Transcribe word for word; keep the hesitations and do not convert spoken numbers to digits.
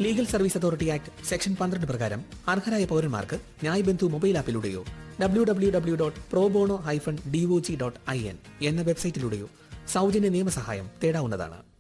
Legal service authority act section പന്ത്രണ്ട് പ്രകാരം അർഹരായ പൗരന്മാർക്ക് ന്യായ് ബന്ധു mobile ആപ്പിലൂടെയോ W W W dot pro bono hyphen DOG dot I N എന്ന വെബ്സൈറ്റിലൂടെയോ സൗജന്യ നിയമസഹായം തേടാവുന്നതാണ്.